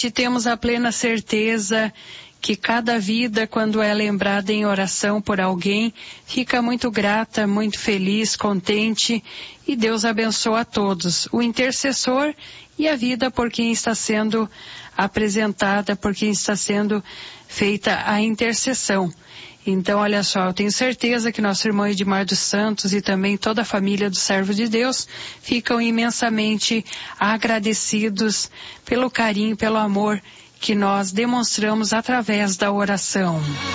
Temos a plena certeza que cada vida, quando é lembrada em oração por alguém, fica muito grata, muito feliz, contente, e Deus abençoa a todos, o intercessor e a vida por quem está sendo apresentada, por quem está sendo feita a intercessão. Então, olha só, eu tenho certeza que nosso irmão Edmar dos Santos e também toda a família do Servo de Deus ficam imensamente agradecidos pelo carinho, pelo amor que nós demonstramos através da oração.